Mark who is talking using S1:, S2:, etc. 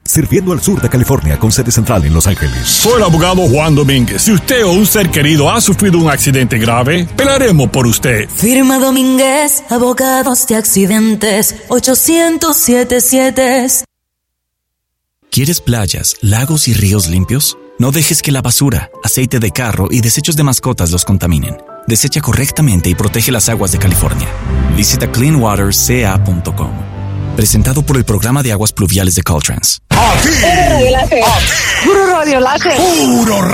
S1: sirviendo al sur de California con sede central en Los Ángeles.
S2: Soy el abogado Juan Domínguez. Si usted o un ser querido ha sufrido un accidente grave, pelaremos por usted.
S3: Firma Domínguez, abogados de accidentes, 800-77.
S4: ¿Quieres playas, lagos y ríos limpios? No dejes que la basura, aceite de carro y desechos de mascotas los contaminen. Desecha correctamente y protege las aguas de California. Visita cleanwaterca.com. Presentado por el Programa de Aguas Pluviales de Caltrans.
S5: Puro Radio Láser.